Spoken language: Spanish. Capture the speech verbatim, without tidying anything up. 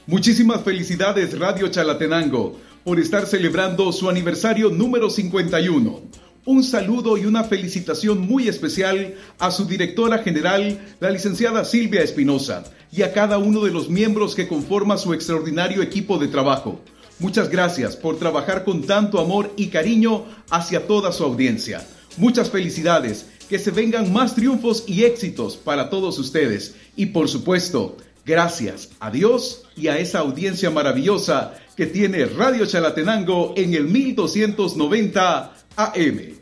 Muchísimas felicidades Radio Chalatenango por estar celebrando su aniversario número cincuenta y uno. Un saludo y una felicitación muy especial a su directora general, la licenciada Silvia Espinosa, y a cada uno de los miembros que conforma su extraordinario equipo de trabajo. Muchas gracias por trabajar con tanto amor y cariño hacia toda su audiencia. Muchas felicidades, que se vengan más triunfos y éxitos para todos ustedes. Y por supuesto, gracias a Dios y a esa audiencia maravillosa que tiene Radio Chalatenango en el mil doscientos noventa A M.